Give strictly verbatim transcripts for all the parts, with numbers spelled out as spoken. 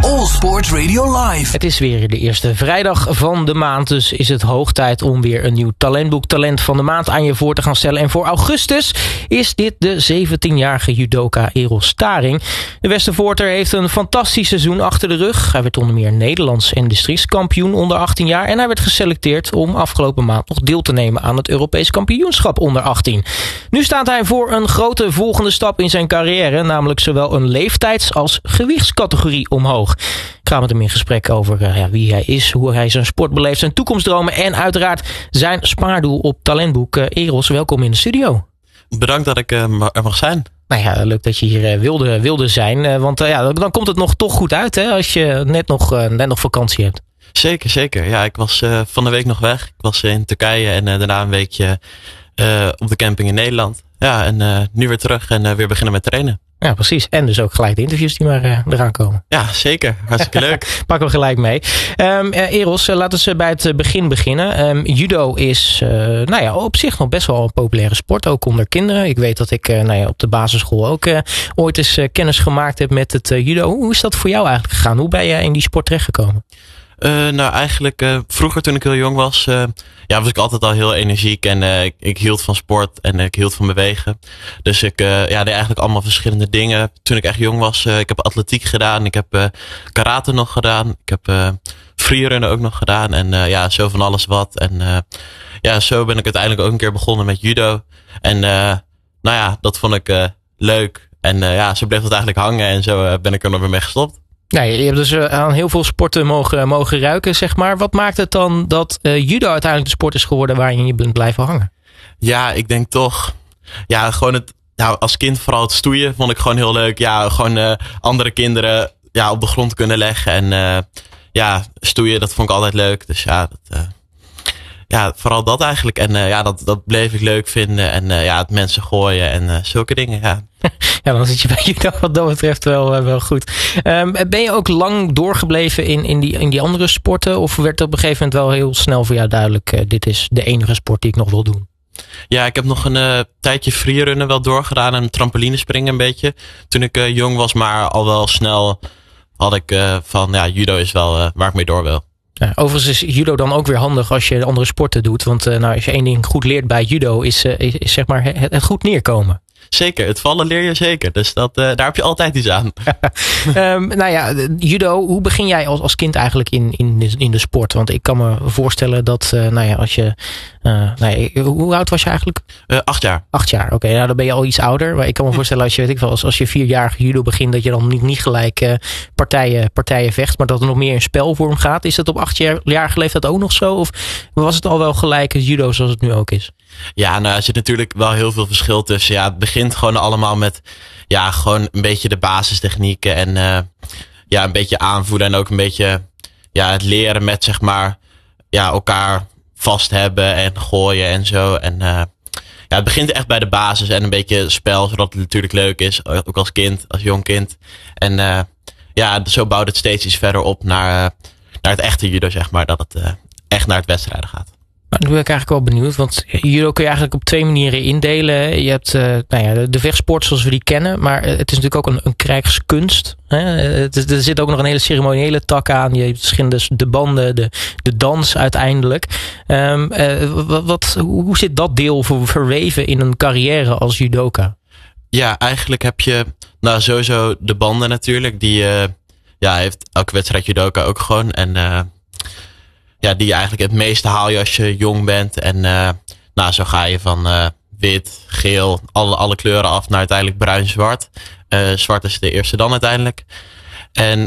All Sport Radio Live. Het is weer de eerste vrijdag van de maand, dus is het hoog tijd om weer een nieuw talentboek Talent van de Maand aan je voor te gaan stellen. En voor augustus is dit de zeventienjarige judoka Eros Staring. De Westervoorter heeft een fantastisch seizoen achter de rug. Hij werd onder meer Nederlands en districtskampioen onder achttien jaar en hij werd geselecteerd om afgelopen maand nog deel te nemen aan het Europees kampioenschap onder achttien. Nu staat hij voor een grote volgende stap in zijn carrière, namelijk zowel een leeftijds- als gewichtscategorie omhoog. Ik ga met hem in gesprek over uh, ja, wie hij is, hoe hij zijn sport beleeft, zijn toekomstdromen en uiteraard zijn spaardoel op talentboek. Uh, Eros, welkom in de studio. Bedankt dat ik uh, er mag zijn. Nou ja, leuk dat je hier uh, wilde, wilde zijn. Uh, want uh, ja, dan komt het nog toch goed uit hè, als je net nog, uh, net nog vakantie hebt. Zeker, zeker. Ja, ik was uh, van de week nog weg. Ik was in Turkije en uh, daarna een weekje uh, op de camping in Nederland. Ja, en uh, nu weer terug en uh, weer beginnen met trainen. Ja, precies. En dus ook gelijk de interviews die maar uh, eraan komen. Ja, zeker. Hartstikke leuk. Pakken we gelijk mee. Um, uh, Eros, uh, laten we bij het begin beginnen. Um, judo is uh, nou ja, op zich nog best wel een populaire sport, ook onder kinderen. Ik weet dat ik uh, nou ja, op de basisschool ook uh, ooit eens uh, kennis gemaakt heb met het uh, judo. Hoe is dat voor jou eigenlijk gegaan? Hoe ben je in die sport terechtgekomen? Uh, nou, eigenlijk uh, vroeger toen ik heel jong was, uh, ja, was ik altijd al heel energiek en uh, ik, ik hield van sport en uh, ik hield van bewegen. Dus ik uh, ja, deed eigenlijk allemaal verschillende dingen. Toen ik echt jong was, uh, ik heb atletiek gedaan, ik heb uh, karate nog gedaan, ik heb uh, freerunnen ook nog gedaan en uh, ja, zo van alles wat. En uh, ja, zo ben ik uiteindelijk ook een keer begonnen met judo. En uh, nou ja, dat vond ik uh, leuk en uh, ja, zo bleef dat eigenlijk hangen en zo uh, ben ik er nog weer mee gestopt. Nee, je hebt dus aan heel veel sporten mogen, mogen ruiken, zeg maar. Wat maakt het dan dat uh, judo uiteindelijk de sport is geworden waarin je bent blijven hangen? Ja, ik denk toch, ja, gewoon het, nou, als kind vooral het stoeien vond ik gewoon heel leuk. Ja, gewoon uh, andere kinderen ja, op de grond kunnen leggen en uh, ja, stoeien, dat vond ik altijd leuk. Dus ja, dat, uh, ja vooral dat eigenlijk. En uh, ja, dat, dat bleef ik leuk vinden. En uh, ja, het mensen gooien en uh, zulke dingen, ja. Ja, dan zit je bij judo wat dat betreft wel, uh, wel goed. Um, ben je ook lang doorgebleven in, in, die, in die andere sporten? Of werd het op een gegeven moment wel heel snel voor jou duidelijk, uh, dit is de enige sport die ik nog wil doen? Ja, ik heb nog een uh, tijdje freerunnen wel doorgedaan en trampolinespringen een beetje. Toen ik uh, jong was, maar al wel snel had ik uh, van, ja, judo is wel uh, waar ik mee door wil. Ja, overigens is judo dan ook weer handig als je andere sporten doet. Want uh, nou, als je één ding goed leert bij judo is, uh, is, is zeg maar het, het goed neerkomen. Zeker, het vallen leer je zeker. Dus dat, uh, daar heb je altijd iets aan. um, nou ja, judo, hoe begin jij als, als kind eigenlijk in, in, de, in de sport? Want ik kan me voorstellen dat, uh, nou ja, als je... Uh, nou ja, hoe oud was je eigenlijk? Uh, acht jaar. Acht jaar, oké. Okay, nou, dan ben je al iets ouder. Maar ik kan me voorstellen als je, weet ik wel, als, als je vierjarige judo begint, dat je dan niet, niet gelijk uh, partijen, partijen vecht, maar dat er nog meer in spelvorm gaat. Is dat op achtjarige leeftijd ook nog zo? Of was het al wel gelijk het judo zoals het nu ook is? Ja, nou, er zit natuurlijk wel heel veel verschil tussen. Ja, het begint gewoon allemaal met, ja, gewoon een beetje de basistechnieken en uh, ja, een beetje aanvoelen en ook een beetje, ja, het leren met, zeg maar, ja, elkaar vast hebben en gooien en zo. En uh, ja, het begint echt bij de basis en een beetje spel, zodat het natuurlijk leuk is, ook als kind, als jong kind. En uh, ja, zo bouwt het steeds iets verder op naar, uh, naar het echte judo, zeg maar, dat het uh, echt naar het wedstrijden gaat. Nu ben ik eigenlijk wel benieuwd, want judo kun je eigenlijk op twee manieren indelen. Je hebt uh, nou ja, de vechtsport zoals we die kennen, maar het is natuurlijk ook een, een krijgskunst. Hè? Het, er zit ook nog een hele ceremoniële tak aan. Je hebt verschillende de banden, de, de dans uiteindelijk. Um, uh, wat, wat, hoe zit dat deel ver, verweven in een carrière als judoka? Ja, eigenlijk heb je nou sowieso de banden natuurlijk. Die uh, ja, heeft elke wedstrijd judoka ook gewoon. En uh, ja, die eigenlijk het meeste haal je als je jong bent. En uh, nou, zo ga je van uh, wit, geel, alle, alle kleuren af naar uiteindelijk bruin-zwart. Uh, zwart is de eerste dan uiteindelijk. En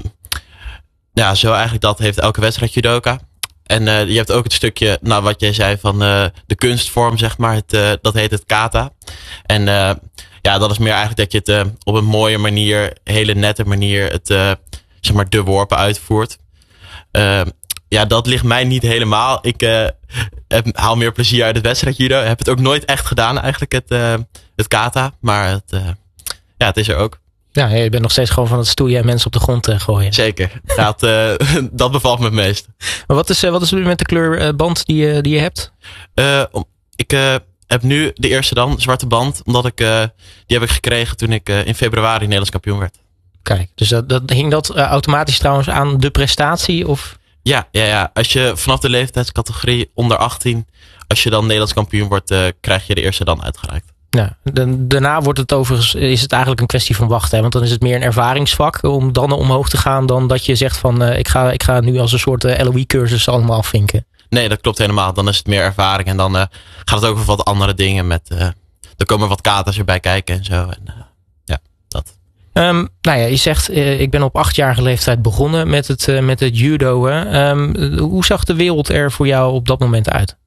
ja, zo eigenlijk dat heeft elke wedstrijd judoka. En uh, je hebt ook het stukje, nou wat jij zei van uh, de kunstvorm, zeg maar. Het, uh, dat heet het kata. En uh, ja, dat is meer eigenlijk dat je het uh, op een mooie manier, hele nette manier, het uh, zeg maar de worpen uitvoert. Uh, ja, dat ligt mij niet helemaal. Ik uh, heb, haal meer plezier uit het wedstrijd judo. Heb het ook nooit echt gedaan eigenlijk, het, uh, het kata. Maar het, uh, ja, het is er ook. Ja, je bent nog steeds gewoon van het stoeien en mensen op de grond uh, gooien. Zeker. Dat, uh, dat bevalt me het meest. Maar wat is, uh, wat is met de kleurband die, uh, die je hebt? Uh, ik uh, heb nu de eerste dan, zwarte band. Omdat ik, uh, die heb ik gekregen toen ik uh, in februari Nederlands kampioen werd. Kijk, dus dat, dat, hing dat uh, automatisch trouwens aan de prestatie? Of? Ja, ja, ja, als je vanaf de leeftijdscategorie onder achttien, als je dan Nederlands kampioen wordt, uh, krijg je de eerste dan uitgereikt. Ja, de, daarna wordt het overigens, is het eigenlijk een kwestie van wachten. Hè? Want dan is het meer een ervaringsvak om dan omhoog te gaan dan dat je zegt van uh, ik, ga, ik ga nu als een soort uh, L O I-cursus allemaal afvinken. Nee, dat klopt helemaal. Dan is het meer ervaring en dan uh, gaat het ook over wat andere dingen. Met, uh, er komen wat katers erbij kijken en zo. En, uh, ja, dat. Um, nou ja, je zegt uh, ik ben op achtjarige leeftijd begonnen met het, uh, met het judo. Hè? Um, hoe zag de wereld er voor jou op dat moment uit?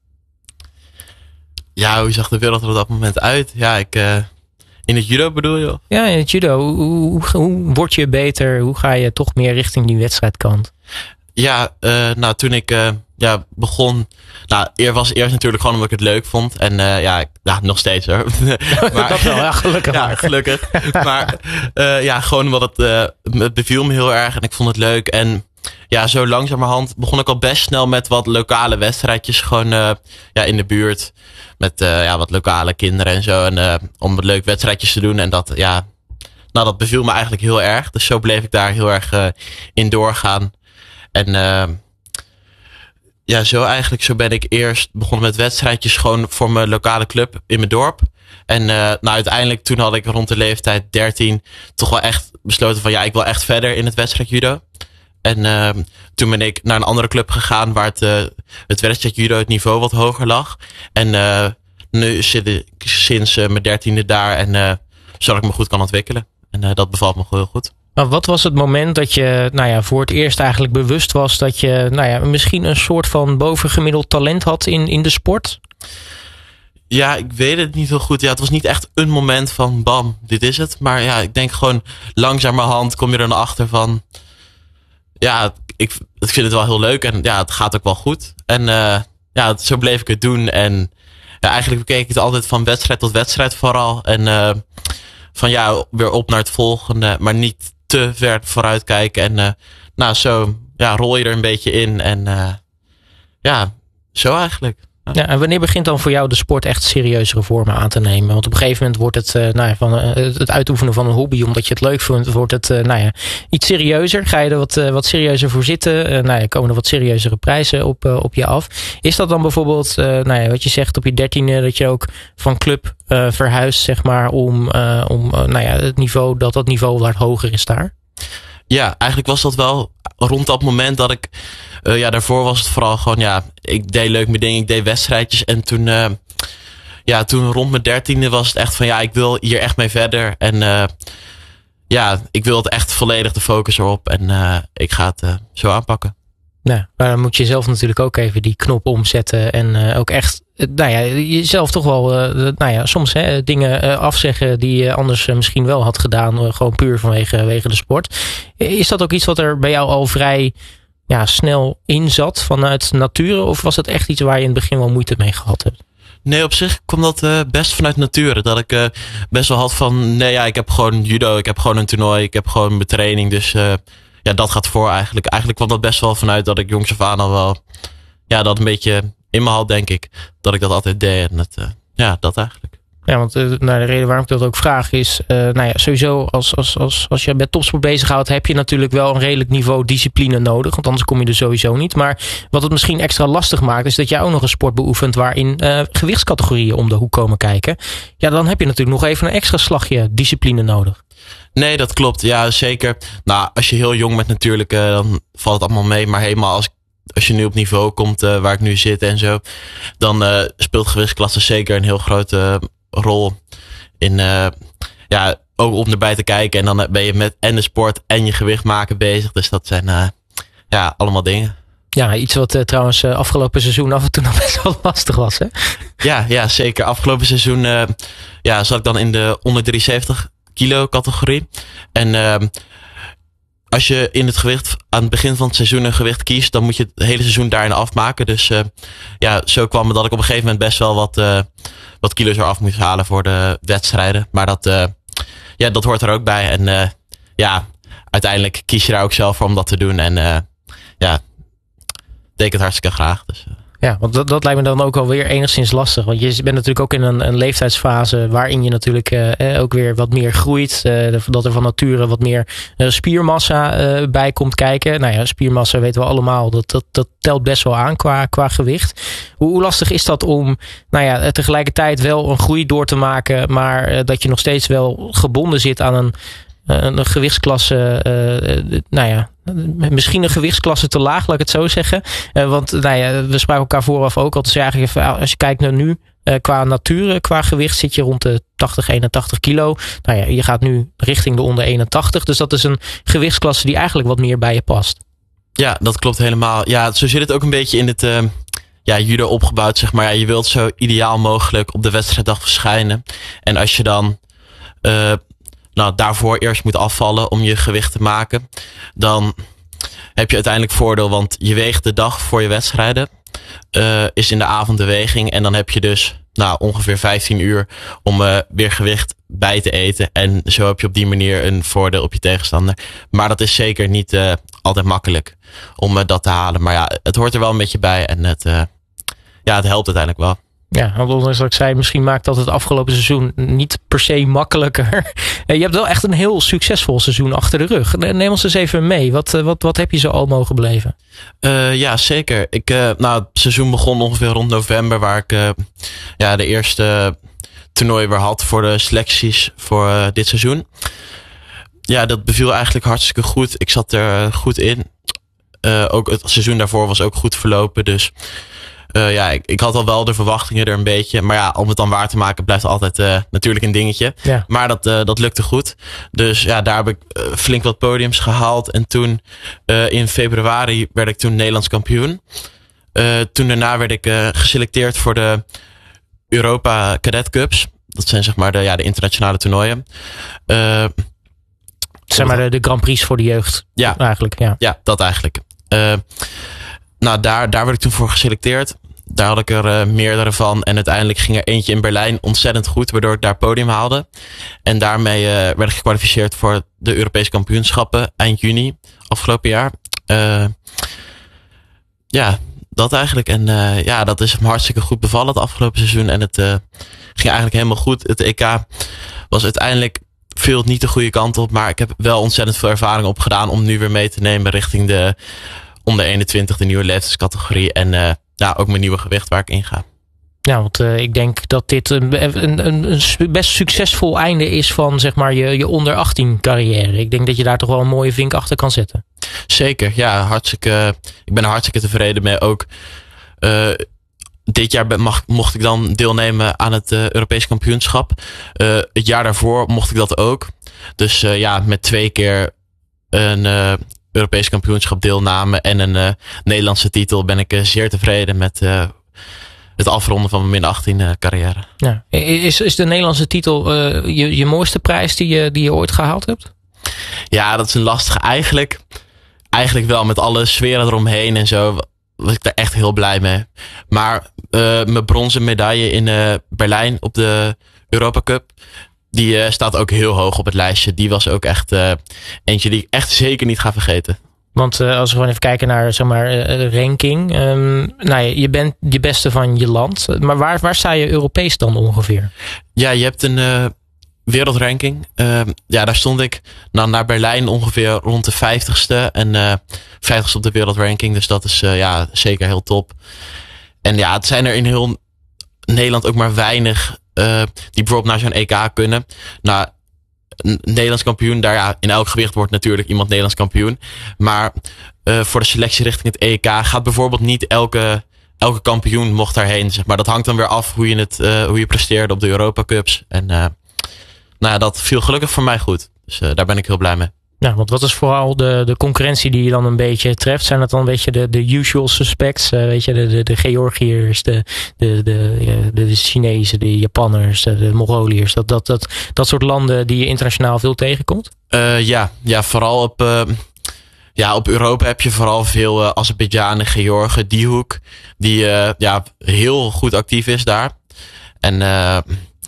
Ja, hoe zag de wereld er op dat moment uit? Ja, ik... Uh, in het judo bedoel je? Ja, in het judo. Hoe, hoe, hoe word je beter? Hoe ga je toch meer richting die wedstrijdkant? Ja, uh, nou toen ik uh, ja, begon... Nou, eer was eerst natuurlijk gewoon omdat ik het leuk vond. En uh, ja, nou, nog steeds hoor. maar, dat wel, ja, gelukkig ja, maar. gelukkig. Maar uh, ja, gewoon omdat het, uh, het beviel me heel erg en ik vond het leuk. En ja, zo langzamerhand begon ik al best snel met wat lokale wedstrijdjes. Gewoon uh, ja, in de buurt. Met uh, ja, wat lokale kinderen en zo. En uh, om wat leuke wedstrijdjes te doen. En dat, ja, nou, dat beviel me eigenlijk heel erg. Dus zo bleef ik daar heel erg uh, in doorgaan. En uh, ja, zo eigenlijk, zo ben ik eerst begonnen met wedstrijdjes gewoon voor mijn lokale club in mijn dorp. En uh, nou, uiteindelijk toen had ik rond de leeftijd dertien toch wel echt besloten van ja, ik wil echt verder in het wedstrijd judo. En uh, toen ben ik naar een andere club gegaan waar het, uh, het wedstrijd judo het niveau wat hoger lag. En uh, nu zit ik sinds uh, mijn dertiende daar en uh, zodat ik me goed kan ontwikkelen. En uh, dat bevalt me heel goed. Maar wat was het moment dat je nou ja, voor het eerst eigenlijk bewust was dat je nou ja, misschien een soort van bovengemiddeld talent had in, in de sport? Ja, ik weet het niet heel goed. Ja, het was niet echt een moment van bam, dit is het. Maar ja, ik denk gewoon langzamerhand kom je er dan achter van... Ja, ik, ik vind het wel heel leuk en ja, het gaat ook wel goed. En uh, ja, zo bleef ik het doen. En ja, eigenlijk keek ik het altijd van wedstrijd tot wedstrijd vooral. En uh, van ja, weer op naar het volgende, maar niet te ver vooruit kijken. En uh, nou, zo ja, rol je er een beetje in. En uh, ja, zo eigenlijk. Ja, en wanneer begint dan voor jou de sport echt serieuzere vormen aan te nemen? Want op een gegeven moment wordt het, uh, nou ja, van, uh, het uitoefenen van een hobby, omdat je het leuk vindt, wordt het uh, nou ja, iets serieuzer. Ga je er wat, uh, wat serieuzer voor zitten? Uh, nou ja, komen er wat serieuzere prijzen op, uh, op je af? Is dat dan bijvoorbeeld, uh, nou ja, wat je zegt op je dertiende, dat je ook van club uh, verhuist, zeg maar, om, uh, om uh, nou ja, het niveau, dat dat niveau wat hoger is daar? Ja, eigenlijk was dat wel rond dat moment dat ik... Uh, ja, daarvoor was het vooral gewoon, ja, ik deed leuk mijn dingen, ik deed wedstrijdjes. En toen, uh, ja, toen rond mijn dertiende was het echt van, ja, ik wil hier echt mee verder. En uh, ja, ik wil het echt volledig de focus erop. En uh, ik ga het uh, zo aanpakken. Nou, maar dan moet je zelf natuurlijk ook even die knop omzetten. En uh, ook echt, uh, nou ja, jezelf toch wel, uh, nou ja, soms hè, dingen uh, afzeggen die je anders uh, misschien wel had gedaan. Uh, gewoon puur vanwege, vanwege de sport. Is dat ook iets wat er bij jou al vrij... ja, snel in zat vanuit nature? Of was het echt iets waar je in het begin wel moeite mee gehad hebt? Nee, op zich kwam dat uh, best vanuit nature. Dat ik uh, best wel had van, nee ja, ik heb gewoon judo, ik heb gewoon een toernooi, ik heb gewoon mijn training. Dus uh, ja, dat gaat voor eigenlijk. Eigenlijk kwam dat best wel vanuit dat ik jongs af aan al wel, ja, dat een beetje in me had, denk ik. Dat ik dat altijd deed. En het, uh, ja, dat eigenlijk. Ja, want uh, nou, de reden waarom ik dat ook vraag is... Uh, nou ja, sowieso als, als, als, als je met topsport bezighoudt... heb je natuurlijk wel een redelijk niveau discipline nodig. Want anders kom je er sowieso niet. Maar wat het misschien extra lastig maakt... is dat jij ook nog een sport beoefent... waarin uh, gewichtscategorieën om de hoek komen kijken. Ja, dan heb je natuurlijk nog even een extra slagje discipline nodig. Nee, dat klopt. Ja, zeker. Nou, als je heel jong bent natuurlijk... Uh, dan valt het allemaal mee. Maar helemaal als Als je nu op niveau komt uh, waar ik nu zit en zo... dan uh, speelt gewichtsklasse zeker een heel grote... Uh, rol in, uh, ja, ook om erbij te kijken. En dan ben je met en de sport en je gewicht maken bezig. Dus dat zijn, uh, ja, allemaal dingen. Ja, iets wat uh, trouwens uh, afgelopen seizoen af en toe nog best wel lastig was, hè? Ja, ja, zeker. Afgelopen seizoen uh, ja, zat ik dan in de onder drieënzeventig kilo categorie. En uh, als je in het gewicht aan het begin van het seizoen een gewicht kiest, dan moet je het hele seizoen daarin afmaken. Dus uh, ja, zo kwam het dat ik op een gegeven moment best wel wat, uh, wat kilo's eraf moest halen voor de wedstrijden. Maar dat, uh, ja, dat hoort er ook bij. En uh, ja, uiteindelijk kies je daar ook zelf voor om dat te doen. En uh, ja, deed ik het hartstikke graag. Dus, uh. Ja, want dat, dat lijkt me dan ook alweer enigszins lastig. Want je bent natuurlijk ook in een, een leeftijdsfase waarin je natuurlijk uh, ook weer wat meer groeit. Uh, dat er van nature wat meer uh, spiermassa uh, bij komt kijken. Nou ja, spiermassa weten we allemaal, dat, dat, dat telt best wel aan qua, qua gewicht. Hoe, hoe lastig is dat om nou ja, tegelijkertijd wel een groei door te maken, maar uh, dat je nog steeds wel gebonden zit aan een, uh, een gewichtsklasse, uh, uh, nou ja, misschien een gewichtsklasse te laag, laat ik het zo zeggen. Uh, want nou ja, we spraken elkaar vooraf ook al. Dus eigenlijk even, als je kijkt naar nu, uh, qua natuur, qua gewicht zit je rond de tachtig, eenentachtig kilo. Nou ja, je gaat nu richting de onder eenentachtig. Dus dat is een gewichtsklasse die eigenlijk wat meer bij je past. Ja, dat klopt helemaal. Ja, zo zit het ook een beetje in het uh, ja, judo opgebouwd, zeg maar. Ja, je wilt zo ideaal mogelijk op de wedstrijddag verschijnen. En als je dan Uh, nou, daarvoor eerst moet afvallen om je gewicht te maken, dan heb je uiteindelijk voordeel, want je weegt de dag voor je wedstrijden, uh, is in de avond de weging en dan heb je dus nou, ongeveer vijftien uur om uh, weer gewicht bij te eten en zo heb je op die manier een voordeel op je tegenstander. Maar dat is zeker niet uh, altijd makkelijk om uh, dat te halen, maar ja, het hoort er wel een beetje bij en het, uh, ja, het helpt uiteindelijk wel. Ja, want ondanks dat ik zei, misschien maakt dat het afgelopen seizoen niet per se makkelijker. Je hebt wel echt een heel succesvol seizoen achter de rug. Neem ons eens even mee. Wat, wat, wat heb je zo al mogen beleven? Uh, ja, zeker. Ik, uh, nou, het seizoen begon ongeveer rond november, waar ik uh, ja, de eerste toernooi weer had voor de selecties voor uh, dit seizoen. Ja, dat beviel eigenlijk hartstikke goed. Ik zat er uh, goed in. Uh, ook het seizoen daarvoor was ook goed verlopen, dus Uh, ja, ik, ik had al wel de verwachtingen er een beetje. Maar ja, om het dan waar te maken blijft altijd uh, natuurlijk een dingetje. Ja. Maar dat, uh, dat lukte goed. Dus ja, daar heb ik uh, flink wat podiums gehaald. En toen uh, in februari werd ik toen Nederlands kampioen. Uh, toen daarna werd ik uh, geselecteerd voor de Europa Cadet Cups. Dat zijn zeg maar de, ja, de internationale toernooien. Uh, zeg maar de, de Grand Prix voor de jeugd. Ja, eigenlijk. Ja, ja dat eigenlijk. Uh, Nou, daar, daar werd ik toen voor geselecteerd. Daar had ik er uh, meerdere van. En uiteindelijk ging er eentje in Berlijn ontzettend goed, waardoor ik daar podium haalde. En daarmee uh, werd ik gekwalificeerd voor de Europese kampioenschappen eind juni afgelopen jaar. Uh, ja, dat eigenlijk. En uh, ja, dat is hem hartstikke goed bevallen het afgelopen seizoen. En het uh, ging eigenlijk helemaal goed. Het E K was uiteindelijk veel niet de goede kant op. Maar ik heb wel ontzettend veel ervaring opgedaan om nu weer mee te nemen richting de onder eenentwintig, de nieuwe leeftijdscategorie. En uh, ja, ook mijn nieuwe gewicht waar ik in ga. Ja, want uh, ik denk dat dit een, een, een, een best succesvol einde is van zeg maar je, je onder achttien carrière. Ik denk dat je daar toch wel een mooie vink achter kan zetten. Zeker, ja, hartstikke. Ik ben er hartstikke tevreden mee. Ook uh, dit jaar mag, mocht ik dan deelnemen aan het uh, Europees kampioenschap. Uh, het jaar daarvoor mocht ik dat ook. Dus uh, ja, met twee keer een Uh, Europees kampioenschap deelname en een uh, Nederlandse titel ben ik uh, zeer tevreden met uh, het afronden van mijn min achttien uh, carrière. Ja. Is, is de Nederlandse titel uh, je, je mooiste prijs die je, die je ooit gehaald hebt? Ja, dat is een lastige. Eigenlijk, eigenlijk wel, met alle sferen eromheen en zo was ik daar echt heel blij mee. Maar uh, mijn bronzen medaille in uh, Berlijn op de Europa Cup, die uh, staat ook heel hoog op het lijstje. Die was ook echt uh, eentje die ik echt zeker niet ga vergeten. Want uh, als we gewoon even kijken naar zeg maar, uh, ranking. Um, nou, je bent de beste van je land. Maar waar, waar sta je Europees dan ongeveer? Ja, je hebt een uh, wereldranking. Uh, ja, daar stond ik nou, naar Berlijn ongeveer rond de vijftigste. En uh, vijftigste op de wereldranking. Dus dat is uh, ja, zeker heel top. En ja, het zijn er in heel Nederland ook maar weinig Uh, die bijvoorbeeld naar zo'n E K kunnen. Nou, een Nederlands kampioen, daar ja, in elk gewicht wordt natuurlijk iemand Nederlands kampioen. Maar uh, voor de selectie richting het E K gaat bijvoorbeeld niet elke, elke kampioen mocht daarheen. Zeg maar. Dat hangt dan weer af hoe je, het, uh, hoe je presteerde op de Europa Cups. En uh, nou ja, dat viel gelukkig voor mij goed. Dus uh, daar ben ik heel blij mee. Ja, want wat is vooral de, de concurrentie die je dan een beetje treft? Zijn dat dan een beetje de, de usual suspects? Uh, weet je, de, de, de Georgiërs, de, de, de, de, de Chinezen, de Japanners, de, de Mongoliërs. Dat, dat, dat, dat soort landen die je internationaal veel tegenkomt? Uh, ja, ja, vooral op, uh, ja, op Europa heb je vooral veel uh, Azerbeidzjanen, Georgen, die hoek. Die uh, ja, heel goed actief is daar. En Uh,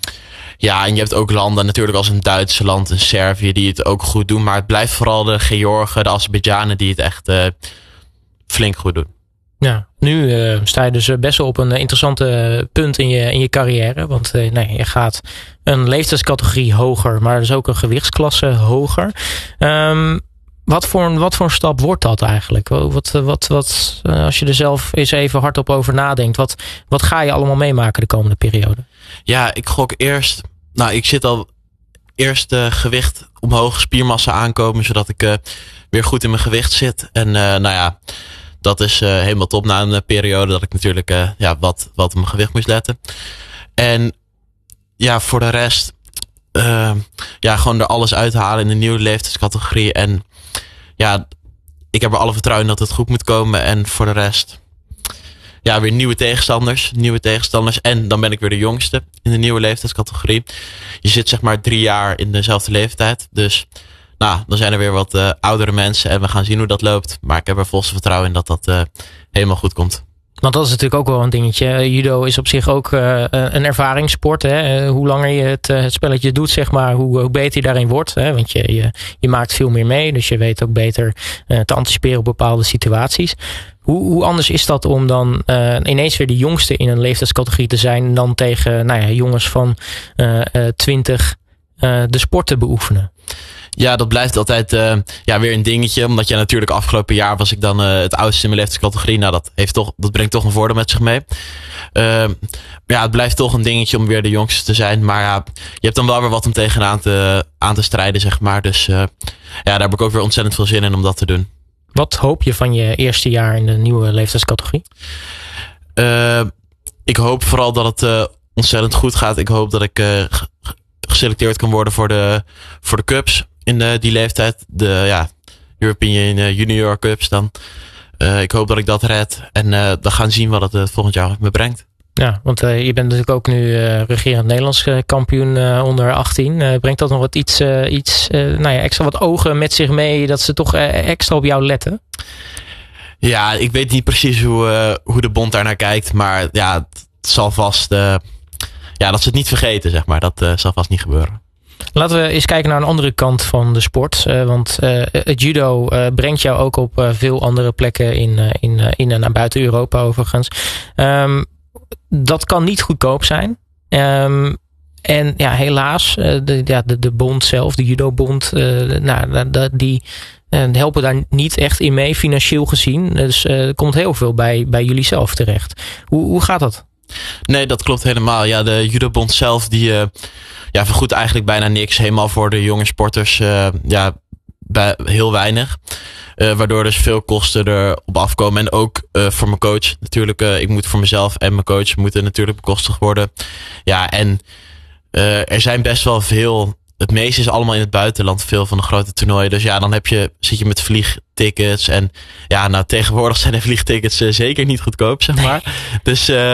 Ja, en je hebt ook landen natuurlijk als een Duitsland, een Servië die het ook goed doen. Maar het blijft vooral de Georgen, de Azerbeidzjanen die het echt uh, flink goed doen. Ja, nu uh, sta je dus best wel op een interessante punt in je, in je carrière. Want uh, nee, je gaat een leeftijdscategorie hoger, maar dus ook een gewichtsklasse hoger. Um, wat, voor een, wat voor een stap wordt dat eigenlijk? Wat, wat, wat, uh, als je er zelf eens even hardop over nadenkt, wat, wat ga je allemaal meemaken de komende periode? Ja, ik gok eerst... Nou, ik zit al eerst uh, gewicht omhoog, spiermassa aankomen, zodat ik uh, weer goed in mijn gewicht zit. En uh, nou ja... Dat is uh, helemaal top na een uh, periode dat ik natuurlijk uh, ja, wat, wat op mijn gewicht moest letten. En ja, voor de rest, uh, ja, gewoon er alles uithalen in de nieuwe leeftijdscategorie. En ja, ik heb er alle vertrouwen in dat het goed moet komen. En voor de rest, ja, weer nieuwe tegenstanders. Nieuwe tegenstanders. En dan ben ik weer de jongste in de nieuwe leeftijdscategorie. Je zit zeg maar drie jaar in dezelfde leeftijd. Dus... Nou, dan zijn er weer wat uh, oudere mensen en we gaan zien hoe dat loopt. Maar ik heb er volste vertrouwen in dat dat uh, helemaal goed komt. Want dat is natuurlijk ook wel een dingetje. Judo is op zich ook uh, een ervaringssport. Hè? Uh, hoe langer je het, uh, het spelletje doet, zeg maar, hoe, hoe beter je daarin wordt. Hè? Want je, je, je maakt veel meer mee. Dus je weet ook beter uh, te anticiperen op bepaalde situaties. Hoe, hoe anders is dat om dan uh, ineens weer de jongste in een leeftijdscategorie te zijn dan tegen nou ja, jongens van uh, uh, twintig uh, de sport te beoefenen? Ja, dat blijft altijd uh, ja, weer een dingetje. Omdat je natuurlijk afgelopen jaar was ik dan uh, het oudste in mijn leeftijdscategorie. Nou, dat, heeft toch, dat brengt toch een voordeel met zich mee. Uh, maar ja, het blijft toch een dingetje om weer de jongste te zijn. Maar ja, je hebt dan wel weer wat om tegenaan te, aan te strijden, zeg maar. Dus uh, ja, daar heb ik ook weer ontzettend veel zin in om dat te doen. Wat hoop je van je eerste jaar in de nieuwe leeftijdscategorie? Uh, ik hoop vooral dat het uh, ontzettend goed gaat. Ik hoop dat ik uh, geselecteerd kan worden voor de, voor de cups. In de, die leeftijd, de ja, European Junior Cups dan. Uh, ik hoop dat ik dat red. En uh, we gaan zien wat het uh, volgend jaar me brengt. Ja, want uh, je bent natuurlijk ook nu uh, regerend Nederlands uh, kampioen uh, onder achttien. Uh, brengt dat nog wat iets, uh, iets uh, nou ja, extra wat ogen met zich mee, dat ze toch uh, extra op jou letten? Ja, ik weet niet precies hoe, uh, hoe de bond daar naar kijkt. Maar ja, het zal vast... Uh, ja, dat ze het niet vergeten, zeg maar. Dat uh, zal vast niet gebeuren. Laten we eens kijken naar een andere kant van de sport. Uh, want uh, het judo uh, brengt jou ook op uh, veel andere plekken in, uh, in, uh, in en naar buiten Europa overigens. Um, dat kan niet goedkoop zijn. Um, en ja, helaas, uh, de, ja, de, de bond zelf, de judobond, uh, nou, de, die uh, helpen daar niet echt in mee, financieel gezien. Dus uh, er komt heel veel bij, bij jullie zelf terecht. Hoe, hoe gaat dat? Nee, dat klopt helemaal. Ja, de judobond zelf die uh, ja, vergoedt eigenlijk bijna niks. Helemaal voor de jonge sporters uh, ja, bij, heel weinig. Uh, waardoor dus veel kosten erop afkomen. En ook uh, voor mijn coach natuurlijk. Uh, ik moet voor mezelf en mijn coach moeten natuurlijk bekostigd worden. Ja, en uh, er zijn best wel veel... Het meeste is allemaal in het buitenland, veel van de grote toernooien. Dus ja, dan heb je, zit je met vliegtickets. En ja, nou tegenwoordig zijn de vliegtickets uh, zeker niet goedkoop, zeg maar. Dus uh,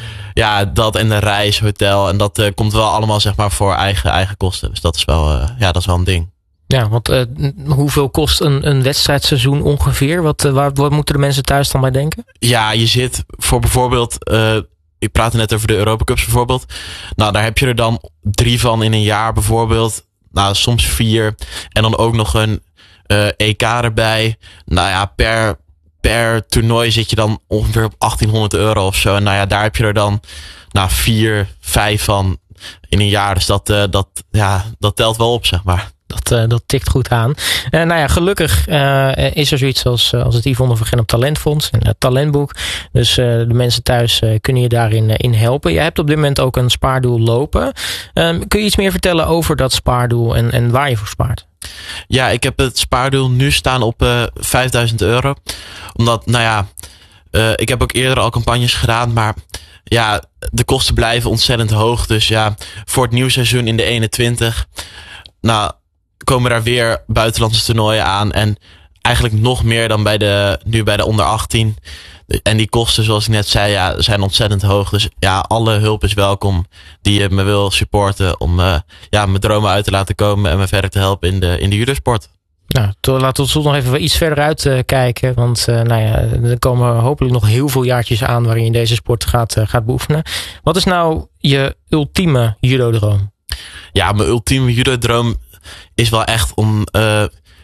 ja, dat en de reis, hotel. En dat uh, komt wel allemaal, zeg maar, voor eigen, eigen kosten. Dus dat is wel, uh, ja, dat is wel een ding. Ja, want uh, hoeveel kost een, een wedstrijdseizoen ongeveer? Wat, uh, waar, wat moeten de mensen thuis dan bij denken? Ja, je zit voor bijvoorbeeld... Uh, Ik praatte net over de Europa Cups bijvoorbeeld. Nou, daar heb je er dan drie van in een jaar bijvoorbeeld. Nou, soms vier. En dan ook nog een uh, E K erbij. Nou ja, per, per toernooi zit je dan ongeveer op achttienhonderd euro of zo. En nou ja, daar heb je er dan nou, vier, vijf van in een jaar. Dus dat, uh, dat, ja, dat telt wel op, zeg maar. Dat, uh, dat tikt goed aan. Uh, nou ja, gelukkig uh, is er zoiets als, uh, als het Yvonne van Gennep Talentfonds. Een uh, talentboek. Dus uh, de mensen thuis uh, kunnen je daarin uh, in helpen. Je hebt op dit moment ook een spaardoel lopen. Um, kun je iets meer vertellen over dat spaardoel en, en waar je voor spaart? Ja, ik heb het spaardoel nu staan op uh, vijfduizend euro. Omdat, nou ja, uh, ik heb ook eerder al campagnes gedaan, maar ja, de kosten blijven ontzettend hoog. Dus ja, voor het nieuwe seizoen in de eenentwintig, nou, komen daar weer buitenlandse toernooien aan. En eigenlijk nog meer dan bij de, nu bij de onder achttien. En die kosten, zoals ik net zei, ja, zijn ontzettend hoog. Dus ja, alle hulp is welkom die je me wil supporten. Om uh, ja, mijn dromen uit te laten komen en me verder te helpen in de, in de judosport. Nou, laten we tot nog even iets verder uit uh, kijken. Want uh, nou ja, er komen hopelijk nog heel veel jaartjes aan waarin je deze sport gaat, uh, gaat beoefenen. Wat is nou je ultieme judodroom? Ja, mijn ultieme judodroom is wel echt om uh,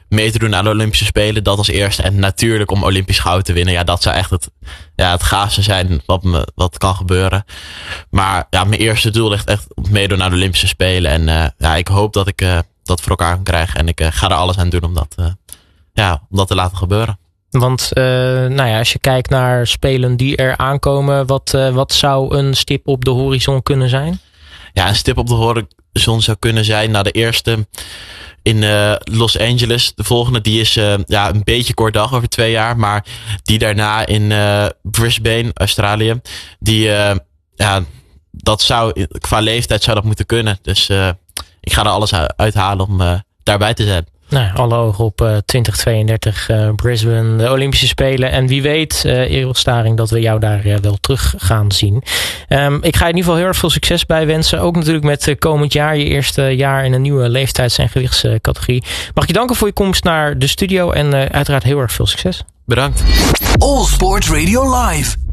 mee te doen aan de Olympische Spelen. Dat als eerste. En natuurlijk om Olympisch goud te winnen. Ja, dat zou echt het, ja, het gaafste zijn wat, me, wat kan gebeuren. Maar ja, mijn eerste doel ligt echt op meedoen aan de Olympische Spelen. En uh, ja, ik hoop dat ik uh, dat voor elkaar kan krijgen. En ik uh, ga er alles aan doen om dat, uh, ja, om dat te laten gebeuren. Want uh, nou ja, als je kijkt naar spelen die er aankomen, wat, uh, wat zou een stip op de horizon kunnen zijn? Ja, een stip op de horizon zou kunnen zijn. Nou, de eerste in uh, Los Angeles. De volgende die is uh, ja, een beetje kort dag over twee jaar. Maar die daarna in uh, Brisbane, Australië. Die, uh, ja, dat zou, qua leeftijd zou dat moeten kunnen. Dus uh, ik ga er alles uithalen om uh, daarbij te zijn. Nou, alle ogen op uh, twintig tweeëndertig uh, Brisbane, de Olympische Spelen. En wie weet, uh, Eros Staring, dat we jou daar uh, wel terug gaan zien. Um, ik ga je in ieder geval heel erg veel succes bij wensen. Ook natuurlijk met uh, komend jaar, je eerste jaar in een nieuwe leeftijds- en gewichtscategorie. Mag ik je danken voor je komst naar de studio en uh, uiteraard heel erg veel succes. Bedankt. All Sport Radio Live.